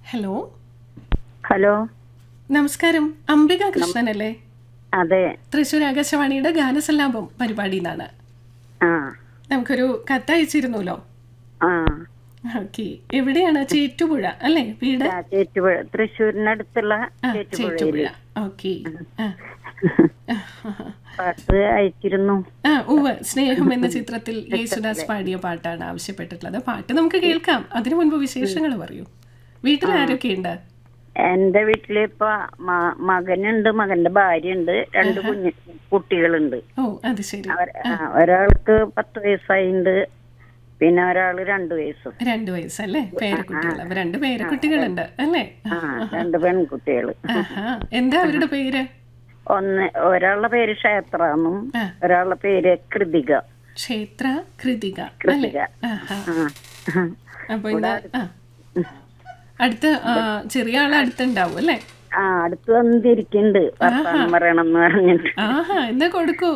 Hello. Hello, നമസ്കാരം. അംബിക കൃഷ്ണനല്ലേ? അതെ. തൃശ്ശൂർ ആകാശവാണിയുടെ ഗാനസല്ലാപം പരിപാടിയിലാണ്. ആ നമുക്കൊരു കത്തയച്ചിരുന്നല്ലോ. ആ ഓക്കെ. എവിടെയാണ്? ചേറ്റുപുഴ അല്ലേ വീട്? ചേറ്റുപുഴ, തൃശ്ശൂരിനടുത്തുള്ള ചേറ്റുപുഴ. ചേറ്റുപുഴയില്. ഓക്കെ. പാട്ട് അയച്ചിരുന്നു. ഉവ്വ്. സ്നേഹം എന്ന ചിത്രത്തിൽ യേശുദാസ് പാടിയ പാട്ടാണ് ആവശ്യപ്പെട്ടിട്ടുള്ളത്. പാട്ട് നമുക്ക് കേൾക്കാം. അതിനു മുൻപ് വിശേഷങ്ങൾ പറയൂ. വീട്ടിൽ ആരൊക്കെയുണ്ട്? എന്റെ വീട്ടില് ഇപ്പൊ മകനുണ്ട്, മകന്റെ ഭാര്യ ഉണ്ട്, രണ്ട് കുട്ടികളുണ്ട്. ഓ, അത് ശരി. ഒരാൾക്ക് 10 വയസ്സായിണ്ട്, പിന്നെ ഒരാള് 2 വയസ്സും. 2 വയസ്സല്ലേ? പേരക്കുട്ടികൾ. അപ്പൊ 2 പേരക്കുട്ടികളുണ്ട് അല്ലേ? 2 പെൺകുട്ടികള്. എന്താ അവരുടെ പേര്? ഒരാളുടെ പേര് ക്ഷേത്രന്നും, ഒരാളുടെ പേര് കൃതിക. ക്ഷേത്ര, കൃതിക. അപ്പൊ അടുത്ത് ചെറിയ ആളെ അടുത്തുണ്ടാവും അല്ലേ? അടുത്ത് വന്നിരിക്കുന്നുണ്ട്, വർത്താനം പറയണമെന്ന് പറഞ്ഞിട്ട്. എന്നാ കൊടുക്കൂ.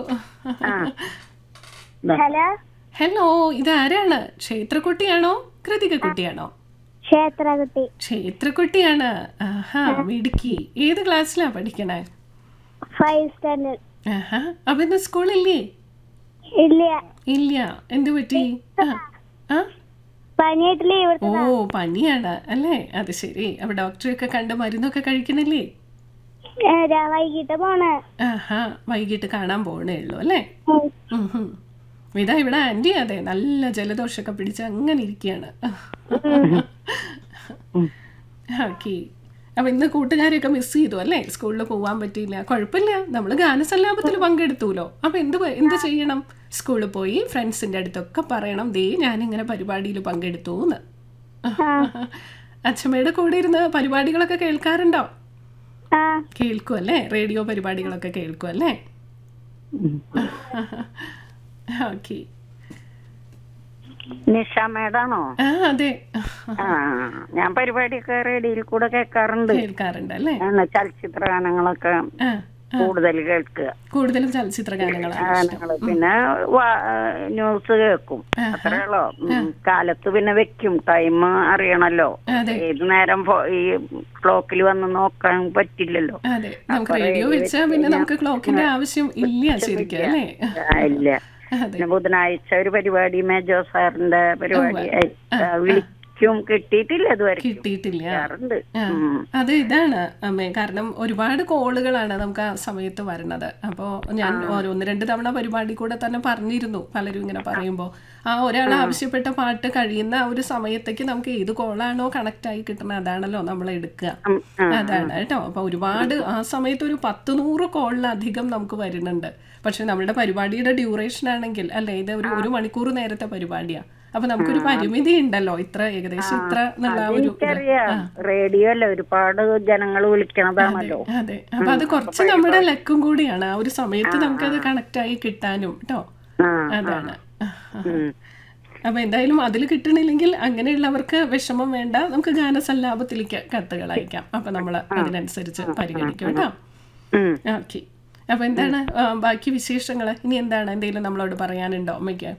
ഹലോ, ഇതാരാണ്? ക്ഷേത്രക്കുട്ടിയാണോ കൃതിക കുട്ടിയാണോ? ക്ഷേത്രക്കുട്ടിയാണ്. മിടുക്കി. ഏത് ക്ലാസ്സിലാ പഠിക്കണേ? 5th standard. അപ്പൊ ഇന്ന് സ്കൂളില്ലേ? ഇല്ല. എന്തു പറ്റി? പനിയായിട്ട് ലീവ്. ഓ, പനിയാണ് അല്ലേ? അത് ശരി. അപ്പൊ ഡോക്ടറെയൊക്കെ കണ്ട് മരുന്നൊക്കെ കഴിക്കണില്ലേ? വൈകിട്ട് പോണേ. വൈകിട്ട് കാണാൻ പോണേ ഉള്ളൂ അല്ലേ? ഇതാ ഇവിടെ ആന്റി. അതെ, നല്ല ജലദോഷമൊക്കെ പിടിച്ച് അങ്ങനെ ഇരിക്കുകയാണ്. ഓക്കെ. അപ്പൊ ഇന്ന് കൂട്ടുകാരെയൊക്കെ മിസ് ചെയ്തു അല്ലേ? സ്കൂളിൽ പോവാൻ പറ്റിയില്ല. കുഴപ്പമില്ല, നമ്മൾ ഗാനസല്ലാപത്തിൽ പങ്കെടുത്തൂലോ. അപ്പൊ എന്ത് ചെയ്യണം? സ്കൂളിൽ പോയി ഫ്രണ്ട്സിന്റെ അടുത്തൊക്കെ പറയണം, ദേ ഞാനിങ്ങനെ പരിപാടിയിൽ പങ്കെടുത്തു എന്ന്. അച്ഛമ്മയുടെ കൂടെ ഇരുന്ന് പരിപാടികളൊക്കെ കേൾക്കാറുണ്ടോ? കേൾക്കും അല്ലേ? റേഡിയോ പരിപാടികളൊക്കെ കേൾക്കും അല്ലേ? ഓക്കെ. നിഷ മേഡാണോ? അതെ. ഞാൻ പരിപാടിയൊക്കെ റേഡിയോയിൽ കൂടെ കേൾക്കാറുണ്ട് അല്ലേ? ചലച്ചിത്ര ഗാനങ്ങളൊക്കെ കൂടുതലും ചലച്ചിത്ര ഗാനങ്ങളാണ്. പിന്നെ ന്യൂസ് കേൾക്കും, അത്രയുള്ളൂ. കാലത്ത് പിന്നെ വെക്കും, ടൈം അറിയണല്ലോ. ഏത് നേരം ഈ ക്ലോക്കിൽ വന്ന് നോക്കാൻ പറ്റില്ലല്ലോ. അതെ, നമുക്ക് റേഡിയോ വെച്ചാൽ പിന്നെ നമുക്ക് ക്ലോക്കിന്റെ ആവശ്യം ഇല്ല ശരിക്കും അല്ലേ? ഇല്ല. പിന്നെ ബുധനാഴ്ച ഒരു പരിപാടി, മേജോ സാറിന്റെ പരിപാടി വിളിക്കും. കിട്ടിയിട്ടില്ല, ഇതുവരെ കിട്ടിയിട്ടില്ല. അത് ഇതാണ് അമ്മേ, കാരണം ഒരുപാട് കോളുകളാണ് നമുക്ക് ആ സമയത്ത് വരണത്. അപ്പോൾ ഞാൻ 1-2 തവണ പരിപാടി കൂടെ തന്നെ പറഞ്ഞിരുന്നു, പലരും ഇങ്ങനെ പറയുമ്പോൾ ഒരാൾ ആവശ്യപ്പെട്ട പാട്ട് കഴിയുന്ന ഒരു സമയത്തേക്ക് നമുക്ക് ഏത് കോളാണോ കണക്ട് ആയി കിട്ടുന്നത് അതാണല്ലോ നമ്മൾ എടുക്കുക. അതാണ് കേട്ടോ. അപ്പൊ ഒരുപാട് ആ സമയത്ത് ഒരു 100 കോളിലധികം നമുക്ക് വരുന്നുണ്ട്. പക്ഷെ നമ്മുടെ പരിപാടിയുടെ ഡ്യൂറേഷൻ ആണെങ്കിൽ അല്ലെ, ഇത് ഒരു മണിക്കൂർ നേരത്തെ പരിപാടിയാ. അപ്പൊ നമുക്കൊരു പരിമിതി ഉണ്ടല്ലോ, ഇത്ര ഏകദേശം ഇത്ര എന്നുള്ള ഒരു റേഡിയോ അല്ല, ഒരുപാട് ജനങ്ങൾ വിളിക്കണതാണല്ലോ. അതെ. അപ്പൊ അത് കുറച്ച് നമ്മുടെ ലക്കും കൂടിയാണ് ആ ഒരു സമയത്ത് നമുക്കത് കണക്ട് ആയി കിട്ടാനും കേട്ടോ. അതാണ്. അപ്പൊ എന്തായാലും അതിൽ കിട്ടണില്ലെങ്കിൽ അങ്ങനെയുള്ളവർക്ക് വിഷമം വേണ്ട, നമുക്ക് ഗാനസല്ലാപത്തിലേക്ക് കത്തുകൾ അയക്കാം. അപ്പൊ നമ്മൾ അതിനനുസരിച്ച് പരിഗണിക്കും കേട്ടോ. ഓക്കെ. അപ്പൊ എന്താണ് ബാക്കി വിശേഷങ്ങള്? ഇനി എന്താണ്, എന്തെങ്കിലും നമ്മളോട് പറയാനുണ്ടോ അമ്മയ്ക്ക്?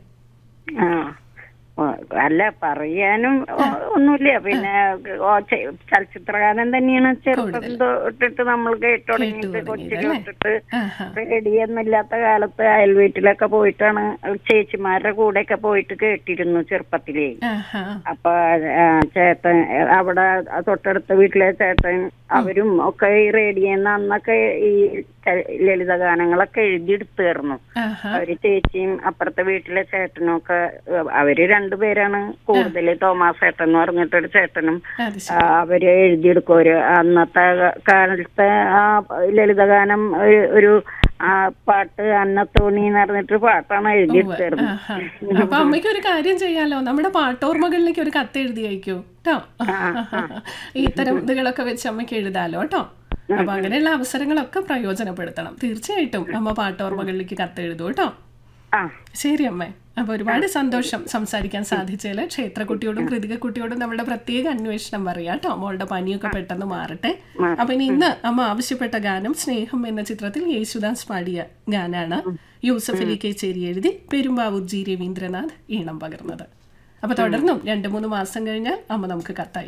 അല്ല, പറയാനും ഒന്നുമില്ല. പിന്നെ ചലച്ചിത്രഗാനം തന്നെയാണ് ചെറുപ്പത്തിൽ തൊട്ടിട്ട് നമ്മൾ കേട്ടുടങ്ങിയിട്ട്, കൊച്ചിൽ തൊട്ടിട്ട്. റേഡിയൊന്നും ഇല്ലാത്ത കാലത്ത് അയൽ വീട്ടിലൊക്കെ പോയിട്ടാണ്, ചേച്ചിമാരുടെ കൂടെയൊക്കെ പോയിട്ട് കേട്ടിരുന്നു ചെറുപ്പത്തിലേ. അപ്പൊ ചേട്ടൻ അവിടെ തൊട്ടടുത്ത വീട്ടിലെ ചേട്ടൻ അവരും ഒക്കെ ഈ റേഡിയോന്ന് അന്നൊക്കെ ഈ ലളിതഗാനങ്ങളൊക്കെ എഴുതിയെടുത്തായിരുന്നു. അവര് ചേച്ചിയും അപ്പുറത്തെ വീട്ടിലെ ചേട്ടനും ഒക്കെ, അവര് 2 പേരാണ് കൂടുതൽ. തോമാസ് ചേട്ടൻ എന്ന് പറഞ്ഞിട്ടൊരു ചേട്ടനും അവര് എഴുതിയെടുക്കും. ഒരു അന്നത്തെ കാലത്തെ ആ ലളിതഗാനം ഒരു പാട്ട്, അന്നത്തോണി എന്ന് പറഞ്ഞിട്ട് പാട്ടാണ് എഴുതിയെടുത്തായിരുന്നു. അപ്പൊ അമ്മയ്ക്ക് ഒരു കാര്യം ചെയ്യാലോ, നമ്മുടെ പാട്ടോർമ്മകളിലേക്ക് ഒരു കത്ത് എഴുതി അയക്കൂ കേട്ടോ. ഇത്തരം ഇതുകളൊക്കെ വെച്ച് അമ്മയ്ക്ക് എഴുതാലോ കേട്ടോ. അപ്പൊ അങ്ങനെയുള്ള അവസരങ്ങളൊക്കെ പ്രയോജനപ്പെടുത്തണം. തീർച്ചയായിട്ടും അമ്മ പാട്ടോർമ്മകളിലേക്ക് കത്ത് എഴുതൂ കേട്ടോ. ശരി അമ്മേ. അപ്പൊ ഒരുപാട് സന്തോഷം സംസാരിക്കാൻ സാധിച്ചതിൽ. ക്ഷേത്രക്കുട്ടിയോടും കൃതികക്കുട്ടിയോടും നമ്മുടെ പ്രത്യേക അന്വേഷണം പറയാം കേട്ടോ. മോളുടെ പനിയൊക്കെ പെട്ടെന്ന് മാറട്ടെ. അപ്പൊ ഇന്ന് അമ്മ ആവശ്യപ്പെട്ട ഗാനം സ്നേഹം എന്ന ചിത്രത്തിൽ യേശുദാസ് പാടിയ ഗാനാണ്. യൂസഫ് അലി കേച്ചേരി എഴുതി, പെരുമ്പാവൂർ ജി രവീന്ദ്രനാഥ് ഈണം പകർന്നത്. അപ്പൊ തുടർന്നും 2-3 മാസം കഴിഞ്ഞാൽ അമ്മ നമുക്ക് കത്തായി